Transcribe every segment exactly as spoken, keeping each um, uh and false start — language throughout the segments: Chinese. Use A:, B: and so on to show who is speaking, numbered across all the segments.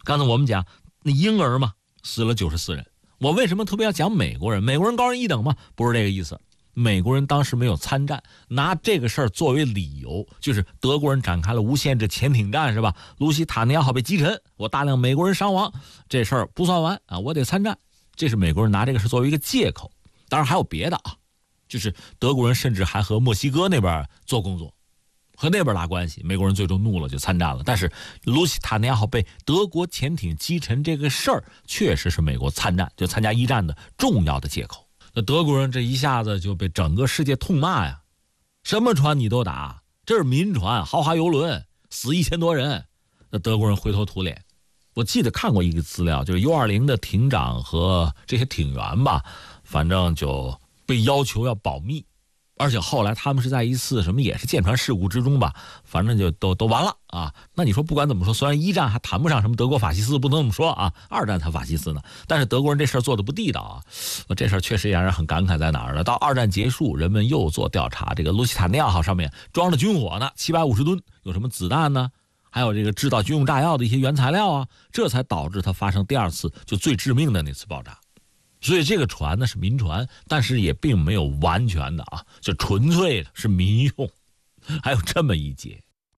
A: 刚才我们讲那婴儿嘛，死了九十四人。我为什么特别要讲美国人？美国人高人一等吗？不是这个意思。美国人当时没有参战，拿这个事儿作为理由，就是德国人展开了无限制潜艇战，是吧？卢西塔尼亚号被击沉，我大量美国人伤亡，这事儿不算完啊，我得参战。这是美国人拿这个事作为一个借口。当然还有别的啊，就是德国人甚至还和墨西哥那边做工作，和那边拉关系。美国人最终怒了，就参战了。但是卢西塔尼亚号被德国潜艇击沉这个事儿，确实是美国参战就参加一战的重要的借口。那德国人这一下子就被整个世界痛骂呀，什么船你都打，这是民船豪华游轮，死一千多人。那德国人灰头土脸。我记得看过一个资料，就是 U 二零的艇长和这些艇员吧，反正就被要求要保密，而且后来他们是在一次什么也是舰船事故之中吧，反正就都都完了啊。那你说不管怎么说，虽然一战还谈不上什么德国法西斯，不能这么说啊，二战才法西斯呢，但是德国人这事儿做的不地道啊。这事儿确实也让人很感慨，在哪儿呢？到二战结束，人们又做调查，这个卢西塔尼亚号上面装着军火呢，七百五十吨，有什么子弹呢？还有这个制造军用炸药的一些原材料啊，这才导致它发生第二次就最致命的那次爆炸。所以这个船呢是民船，但是也并没有完全的啊，就纯粹的是民用。还有这么一节，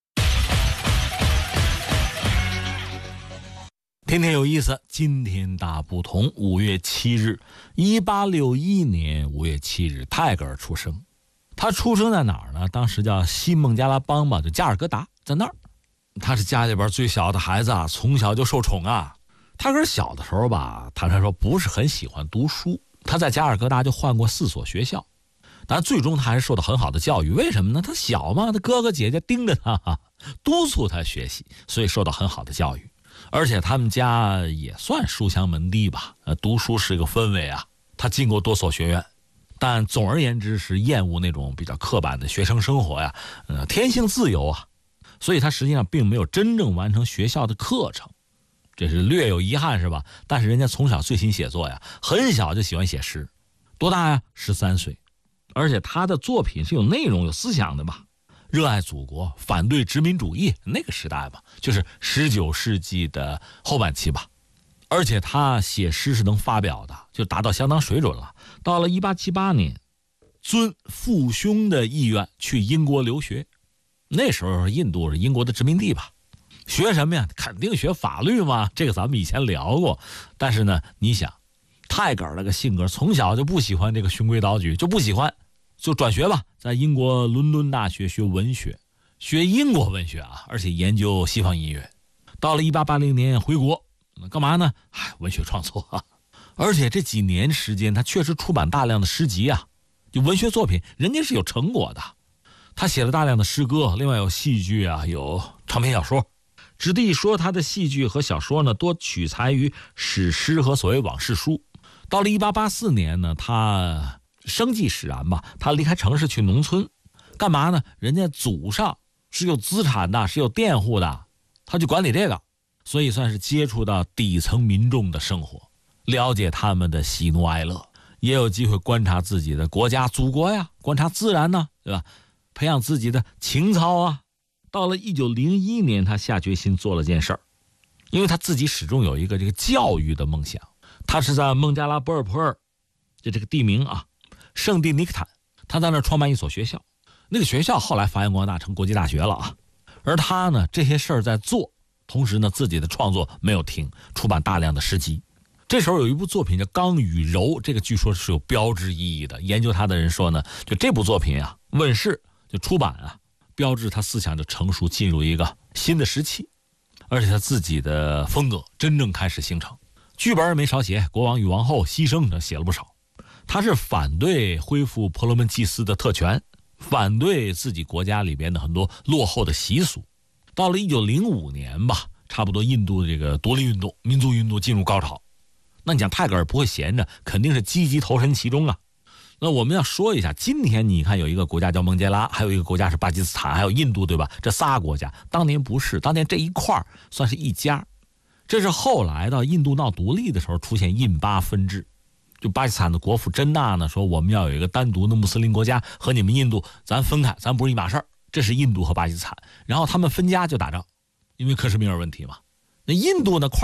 A: 天天有意思，今天大不同。五月七日，一八六一年五月七日，泰戈尔出生。他出生在哪儿呢？当时叫西孟加拉邦吧，就加尔各答，在那儿。他是家里边最小的孩子啊，从小就受宠啊。泰戈尔小的时候吧，坦率说不是很喜欢读书，他在加尔各答就换过四所学校，但最终他还是受到很好的教育。为什么呢？他小嘛，他哥哥姐姐盯着他，督促他学习，所以受到很好的教育。而且他们家也算书香门第吧，呃，读书是一个氛围啊。他进过多所学院，但总而言之是厌恶那种比较刻板的学生生活呀，呃，天性自由啊。所以他实际上并没有真正完成学校的课程，这是略有遗憾，是吧？但是人家从小最新写作呀，很小就喜欢写诗，多大呀？十三岁，而且他的作品是有内容、有思想的吧？热爱祖国，反对殖民主义，那个时代吧，就是十九世纪的后半期吧。而且他写诗是能发表的，就达到相当水准了。到了一八七八年，遵父兄的意愿去英国留学。那时候印度是英国的殖民地吧，学什么呀？肯定学法律嘛，这个咱们以前聊过。但是呢，你想泰戈尔那个性格，从小就不喜欢这个循规蹈矩，就不喜欢，就转学吧，在英国伦敦大学学文学，学英国文学啊，而且研究西方音乐。到了一八八零年回国，干嘛呢？哎，文学创作啊。而且这几年时间，他确实出版大量的诗集啊，就文学作品，人家是有成果的。他写了大量的诗歌，另外有戏剧啊，有长篇小说。值得一说，他的戏剧和小说呢，多取材于史诗和所谓往事书。到了一八八四年呢，他生计使然吧，他离开城市去农村，干嘛呢？人家祖上是有资产的，是有佃户的，他就管理这个，所以算是接触到底层民众的生活，了解他们的喜怒哀乐，也有机会观察自己的国家、祖国呀，观察自然呢，对吧？培养自己的情操啊。到了一九零一年，他下决心做了件事儿，因为他自己始终有一个这个教育的梦想。他是在孟加拉博尔普尔，就这个地名啊，圣地尼克坦，他在那儿创办一所学校。那个学校后来发扬光大成国际大学了啊。而他呢，这些事儿在做，同时呢，自己的创作没有停，出版大量的诗集。这时候有一部作品叫《刚与柔》，这个据说是有标志意义的。研究他的人说呢，就这部作品啊，问世就出版啊，标志他思想就成熟，进入一个新的时期，而且他自己的风格真正开始形成。剧本也没少写，国王与王后牺牲的写了不少。他是反对恢复婆罗门祭司的特权，反对自己国家里边的很多落后的习俗。到了一九零五年吧，差不多印度的这个独立运动、民族运动进入高潮。那你讲泰戈尔不会闲着，肯定是积极投身其中啊。那我们要说一下，今天你看有一个国家叫孟加拉，还有一个国家是巴基斯坦，还有印度，对吧？这仨国家当年不是，当年这一块算是一家。这是后来到印度闹独立的时候出现印巴分治，就巴基斯坦的国父真纳呢说，我们要有一个单独的穆斯林国家，和你们印度咱分开，咱不是一码事儿。这是印度和巴基斯坦，然后他们分家就打仗，因为克什米尔问题嘛。那印度呢块